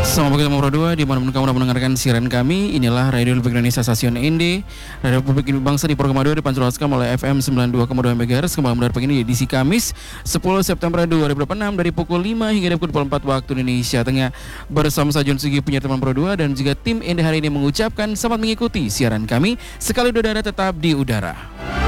Selamat pagi teman Pro 2, di mana kamu mendengarkan siaran kami. Inilah Radio Republik Indonesia Stasiun ND, Radio Republik Bangsa di Program 2 dipancarkan oleh FM 92,2 MHz. Kembali mendengar pagi ini di edisi Kamis 10 September 2026 dari pukul 5 hingga pukul 24 waktu Indonesia Tengah. Bersama saya John Sugi, punya teman Pro 2 dan juga tim ND hari ini mengucapkan selamat mengikuti siaran kami. Sekali udara tetap di udara.